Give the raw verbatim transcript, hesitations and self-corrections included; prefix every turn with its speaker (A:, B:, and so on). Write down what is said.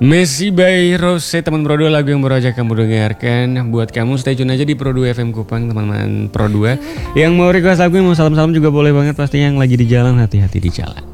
A: Messi by Rose, teman Pro dua, lagu yang baru aja kamu dengarkan. Buat kamu stay tune aja di Pro dua F M Kupang, teman-teman Pro dua. Yang mau request lagu, mau salam-salam juga boleh banget, pastinya yang lagi di jalan, hati-hati di jalan.